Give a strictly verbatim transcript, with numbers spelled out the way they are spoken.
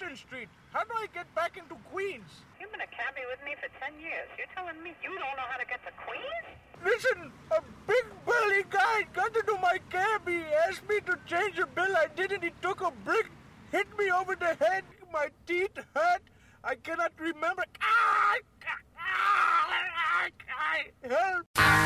Mission Street. How do I get back into Queens? You've been a cabbie with me for ten years. You're telling me you don't know how to get to Queens? Listen, a big burly guy got into my cab. He asked me to change a bill. I didn't. He took a brick, hit me over the head. My teeth hurt. I cannot remember. Ah! Ah! Ah! Help!